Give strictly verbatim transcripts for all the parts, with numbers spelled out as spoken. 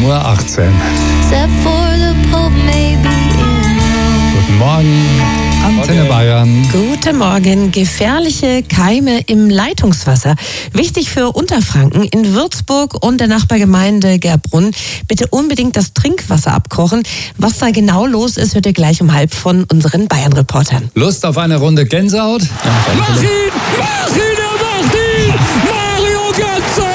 Uhr achtzehn. Guten Morgen, Antenne Bayern. Guten Morgen. Gefährliche Keime im Leitungswasser. Wichtig für Unterfranken. In Würzburg und der Nachbargemeinde Gerbrunn bitte unbedingt das Trinkwasser abkochen. Was da genau los ist, hört ihr gleich um halb von unseren Bayern-Reportern. Lust auf eine Runde Gänsehaut? Ja, mach ihn! Mach ihn! Er macht ihn! Mario Götze!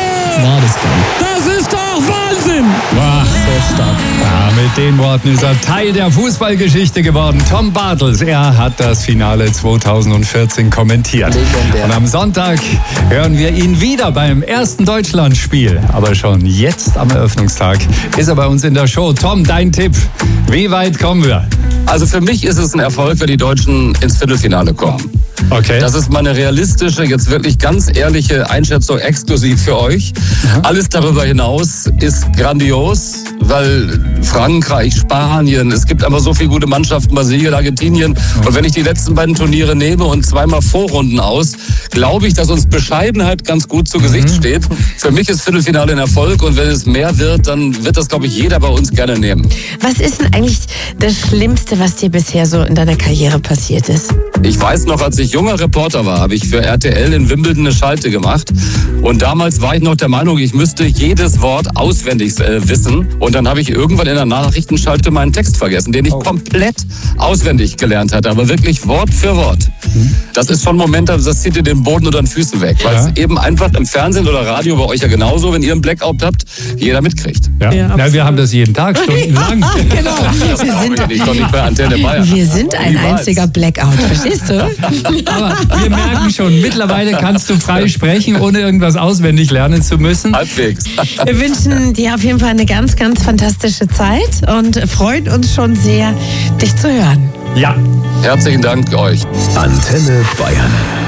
War das dann? Das ist doch Wahnsinn! Wow, so stark. Ja, mit den Worten ist er Teil der Fußballgeschichte geworden. Tom Bartels, er hat das Finale zweitausendvierzehn kommentiert. Legendär. Und am Sonntag hören wir ihn wieder beim ersten Deutschlandspiel. Aber schon jetzt am Eröffnungstag ist er bei uns in der Show. Tom, dein Tipp, wie weit kommen wir? Also für mich ist es ein Erfolg, wenn die Deutschen ins Viertelfinale kommen. Okay. Das ist meine realistische, jetzt wirklich ganz ehrliche Einschätzung exklusiv für euch. Mhm. Alles darüber hinaus ist grandios, weil Frankreich, Spanien, es gibt einfach so viele gute Mannschaften, Brasilien, Argentinien. Mhm. Und wenn ich die letzten beiden Turniere nehme und zweimal Vorrunden aus, glaube ich, dass uns Bescheidenheit ganz gut zu Gesicht mhm. steht. Für mich ist Viertelfinale ein Erfolg und wenn es mehr wird, dann wird das, glaube ich, jeder bei uns gerne nehmen. Was ist denn eigentlich das Schlimmste, was dir bisher so in deiner Karriere passiert ist? Ich weiß noch, als ich junger Reporter war, habe ich für R T L in Wimbledon eine Schalte gemacht. Und damals war ich noch der Meinung, ich müsste jedes Wort auswendig äh, wissen. Und dann habe ich irgendwann in der Nachrichtenschalte meinen Text vergessen, den ich oh. komplett auswendig gelernt hatte. Aber wirklich Wort für Wort. Hm. Das ist schon ein Moment, das zieht dir den Boden unter den Füßen weg. Weil ja. es eben einfach im Fernsehen oder Radio bei euch ja genauso, wenn ihr einen Blackout habt, jeder mitkriegt. Ja, ja, ja wir haben das jeden Tag, stundenlang. Ja, genau. Wir sind, ich doch nicht bei Antenne Bayern. Wir sind ein Niemals. einziger Blackout, verstehst du? Aber wir merken schon, mittlerweile kannst du frei sprechen, ohne irgendwas auswendig lernen zu müssen. Halbwegs. Wir wünschen dir auf jeden Fall eine ganz, ganz fantastische Zeit und freuen uns schon sehr, dich zu hören. Ja. Herzlichen Dank euch. Antenne Bayern.